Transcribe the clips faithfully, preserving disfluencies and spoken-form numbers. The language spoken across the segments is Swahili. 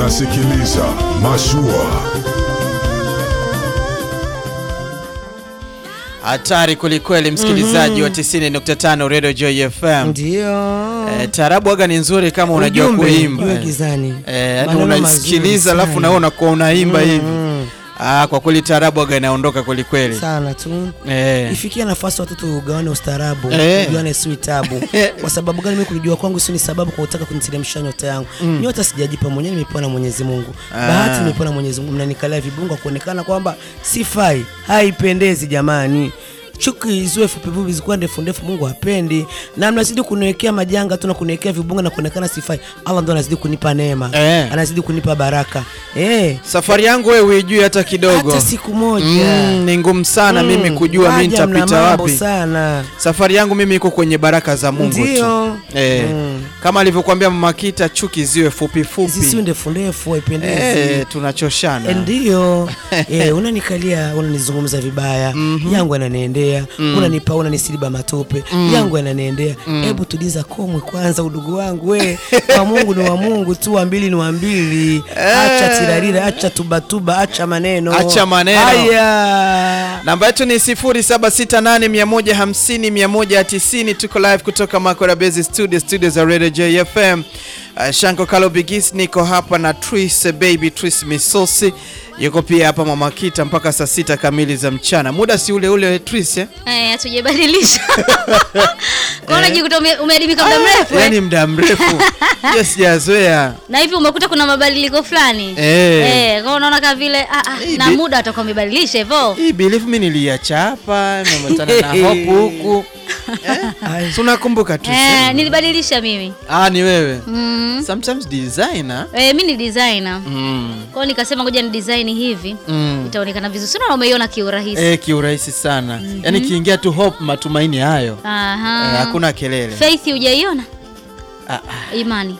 Unasikiliza Mashua. Hatari kulikweli msikilizaji mm -hmm. wa tisini nukta tano Radio Joy F M. Ndio. Eh, tarabu aga ni nzuri kama unajua kuimba. Eh, yani unasikiliza alafu unaona kwa unaimba mm -hmm. hivi. Ah, kwa kweli tarabu aga inaondoka kweli kweli. Sana tu. Eh. Ifikia nafasi watoto ugawane ustaarabu, eh. ugawane sweet tabu. Kwa sababu gani mimi kujua kwangu sio ni sababu kwa kutaka kuniteremsha nyota yangu. Mm. Nyota sijajipa mwenyewe, nimepewa na Mwenyezi Mungu. Ah. Bahati nimepewa na Mwenyezi Mungu, mnanikalia vibunga kuonekana kwamba sifai, haipendezi jamani. Chuki ziwe fupi fupi zikuwa ndefu ndefu Mungu hapendi. Na mnazidi kuniwekea majanga tu na kuniwekea vibunga na kuonekana sifai. Allah ndo anazidi kunipa neema. Eh. Anazidi kunipa baraka. Eh. Safari yangu wewe uijui hata kidogo. Hata siku moja. Mm, ni ngumu sana mm, mimi kujua mimi nitapita wapi. Sana. Safari yangu mimi iko kwenye baraka za Mungu tu. Eh. Mm. Kama alivyokuambia Mama Kita, chuki ziwe fupi fupi. Zisiwe ndefu ndefu haipendezi. Eh, tunachoshana. Ndio. Eh, unanikalia, unanizungumza vibaya. Mm -hmm. Yangu ananiendea. Mm. Unanipa unanisiliba matope mm. yangu yananiendea. Hebu mm. tuliza komwe kwanza udugu wangu we. Wa Mungu ni wa Mungu tu, wa mbili ni wa mbili. Acha tirarira, acha tubatuba, acha maneno. Acha maneno. Haya. Namba yetu ni sifuri saba sita nane moja hamsini mia moja tisini. Tuko live kutoka Makora Base Studio, studio za Radio J F M. Uh, Shanko Kalo Bigis niko hapa na Tris Baby Tris Misosi. Yuko pia hapa Mama Kita mpaka saa sita kamili za mchana. Muda si ule ule Tris eh? Eh, hatujabadilisha. Kwa nini unajikuta umeadimika muda mrefu eh? Yaani muda mrefu. Yes, sijazoea. Na hivi umekuta kuna mabadiliko fulani. Eh. Eh, kwa unaona kama vile ah ah na muda atakuwa umebadilisha hivyo. Hii believe mimi niliacha hapa, nimematana na hope huku. Eh? Tunakumbuka tu. Eh, nilibadilisha mimi. Ah, ni wewe. Mm. Sometimes designer. Eh, mimi ni designer. Mm. Kwa hiyo nikasema ngoja ni design hivi. Mm. Itaonekana vizuri. Sio, umeiona kiurahisi. Eh, kiurahisi sana. Mm -hmm. Yaani kiingia tu hope matumaini hayo. Aha. Eh, hakuna kelele. Faith hujaiona? Ah ah. Imani.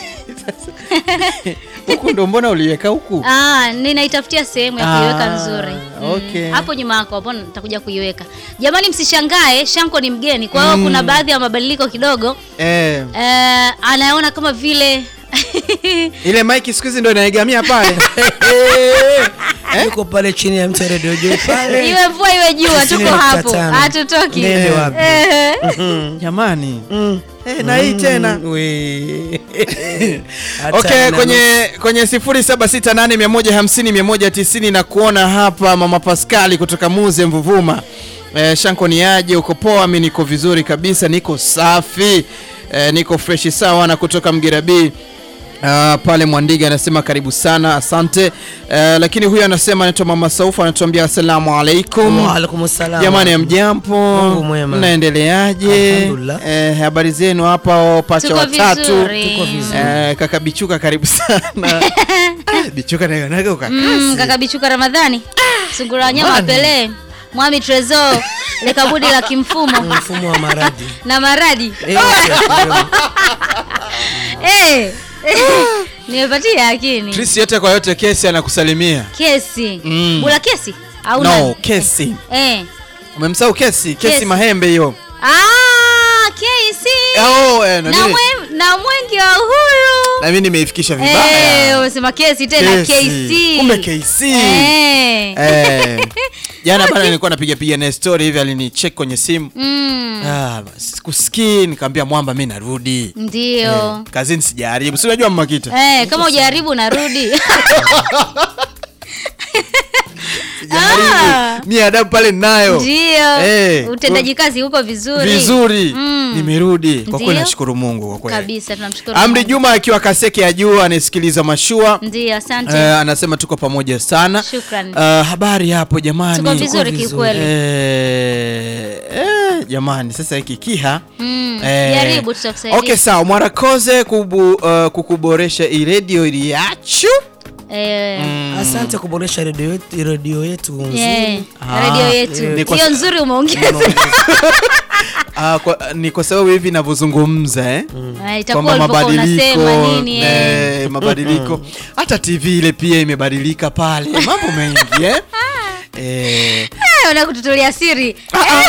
Huku ndo mbona uliweka huku? Ah, ninaitafutia sehemu ya kuiweka nzuri. Okay. Hapo nyuma yako hapo nitakuja kuiweka. Jamani msishangae, Shanko ni mgeni. Kwa hiyo mm. kuna baadhi ya mabadiliko kidogo. Eh. Eh, anaona kama vile ile mic siku hizi ndo inaegamia pale. Eh? Yuko pale chini ya mti Radio Joy pale. Iwe mvua iwe jua tuko hapo. Hatutoki. Nende wapi? Jamani. Mm. Eh, na hii tena. We. Okay, kwenye kwenye sifuri saba sita nane moja hamsini mia moja tisini na kuona hapa Mama Pascali kutoka Muze Mvuvuma. Eh, Shanko ni aje, uko poa? Mimi niko vizuri kabisa, niko safi. Eh, niko fresh sawa na kutoka Mgerabi. Uh, pale Mwandiga anasema karibu sana, asante. Uh, lakini huyu anasema anaitwa Mama Saufa, anatuambia asalamu alaykum. Wa alaykum assalam. Jamani mjampo? Mungu mwema. Mnaendeleaje? Alhamdulillah. Eh, habari zenu hapa pacha watatu. Tuko vizuri. Eh, kaka Bichuka karibu sana. Ah, Bichuka nayo naga ukakasi. Mm, kaka Bichuka Ramadhani. Sungura nyama Pele. Mwami Trezor. Le kabudi la kimfumo. Mfumo wa maradi. Na maradi. Eh. Nimepatia akini. Tris yote kwa yote kesi anakusalimia. Kesi. Mm. Bula kesi? Au no, nani? kesi. Eh. Umemsahau kesi? Kesi, kesi Mahembe hiyo. Ah, kesi. Oh, eh, na mwe, na Mwenge wa Uhuru. Na mimi nimeifikisha vibaya. Eh, umesema kesi tena K C. Kumbe K C. Eh. Eh. Jana bana nilikuwa napiga piga na story hivi alinicheck kwenye simu. Mm. Ah, sikusikii nikamwambia mwamba mimi narudi. Ndio. Eh, kazini sijaribu. Si unajua Mama Kita? Eh, kama hujaribu narudi. Ah. Mimi adabu pale ninayo. Ndio. Eh. Utendaji kazi uko vizuri. Vizuri. Mm. Nimerudi. Kwa kweli nashukuru Mungu kwa kweli. Kabisa tunamshukuru. Amri Juma akiwa Kaseke ya juu anasikiliza Mashua. Ndio, asante. Eh, anasema tuko pamoja sana. Shukrani. Uh, habari hapo jamani. Tuko vizuri kikweli. Eh, eh jamani sasa hiki kiha. Mm. Eh, jaribu tutakusaidia. Okay sawa, Mwarakoze kubu, uh, kukuboresha hii radio iliachu. Eh, mm. Asante kuboresha radio yetu, radio yetu nzuri. Yeah. Ah, radio yetu. Hiyo nzuri umeongeza. Ah, kwa, ni kwa sababu hivi ninavyozungumza eh. Mm. Itakuwa mabadiliko nini eh, eh mabadiliko. Hata T V ile pia imebadilika pale. Mambo mengi eh. Eh, unakututolea siri.